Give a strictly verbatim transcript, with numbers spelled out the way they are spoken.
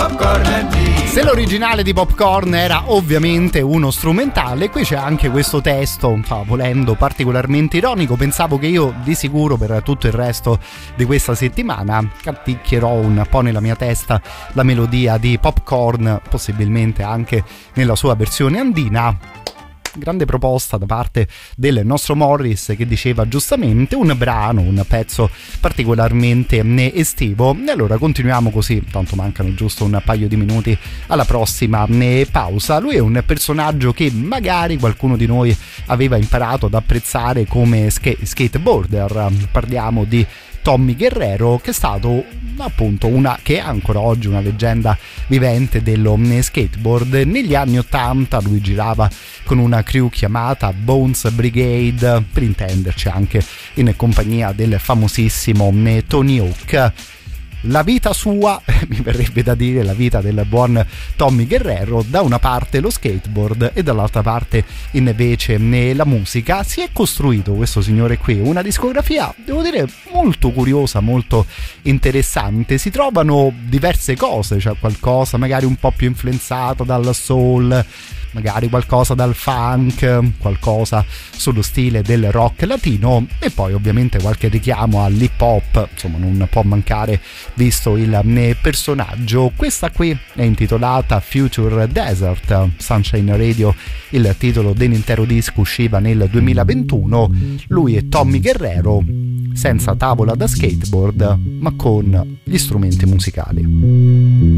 Popcorn Dio. Se l'originale di Popcorn era ovviamente uno strumentale, qui c'è anche questo testo, volendo particolarmente ironico. Pensavo che io di sicuro per tutto il resto di questa settimana canticchierò un po' nella mia testa la melodia di Popcorn, possibilmente anche nella sua versione andina. Grande proposta da parte del nostro Morris, che diceva giustamente un brano, un pezzo particolarmente estivo. E allora continuiamo così, tanto mancano giusto un paio di minuti alla prossima pausa. Lui è un personaggio che magari qualcuno di noi aveva imparato ad apprezzare come skate- skateboarder. Parliamo di Tommy Guerrero, che è stato appunto una che è ancora oggi una leggenda vivente dello skateboard. Negli anni ottanta lui girava con una crew chiamata Bones Brigade, per intenderci anche in compagnia del famosissimo Tony Hawk. La vita sua, mi verrebbe da dire la vita del buon Tommy Guerrero, da una parte lo skateboard e dall'altra parte invece la musica. Si è costruito questo signore qui una discografia, devo dire, molto curiosa, molto interessante. Si trovano diverse cose, cioè qualcosa magari un po' più influenzato dal soul, magari qualcosa dal funk, qualcosa sullo stile del rock latino e poi ovviamente qualche richiamo all'hip hop, insomma non può mancare visto il personaggio. Questa qui è intitolata Future Desert, Sunshine Radio, il titolo dell'intero disco usciva nel duemilaventuno. Lui è Tommy Guerrero, senza tavola da skateboard ma con gli strumenti musicali.